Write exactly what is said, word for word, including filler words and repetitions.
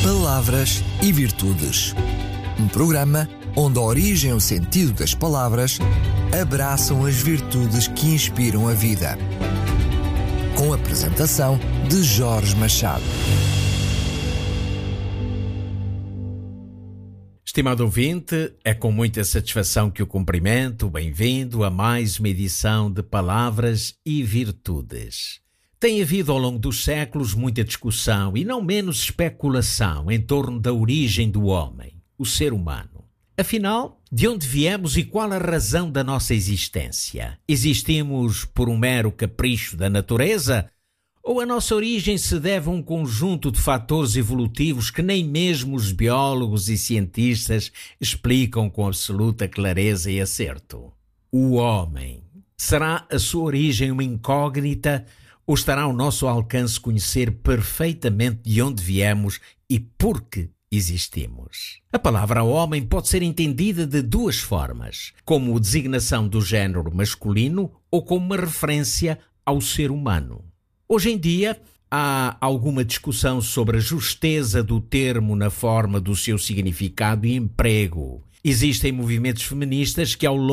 Palavras e Virtudes. Um programa onde a origem e o sentido das palavras abraçam as virtudes que inspiram a vida. Com a apresentação de Jorge Machado. Estimado ouvinte, é com muita satisfação que o cumprimento. Bem-vindo a mais uma edição de Palavras e Virtudes. Tem havido ao longo dos séculos muita discussão e não menos especulação em torno da origem do homem, o ser humano. Afinal, de onde viemos e qual a razão da nossa existência? Existimos por um mero capricho da natureza? Ou a nossa origem se deve a um conjunto de fatores evolutivos que nem mesmo os biólogos e cientistas explicam com absoluta clareza e acerto? O homem. Será a sua origem uma incógnita ou estará ao nosso alcance conhecer perfeitamente de onde viemos e por que existimos? A palavra homem pode ser entendida de duas formas, como designação do género masculino ou como uma referência ao ser humano. Hoje em dia, há alguma discussão sobre a justeza do termo na forma do seu significado e emprego. Existem movimentos feministas que, ao longo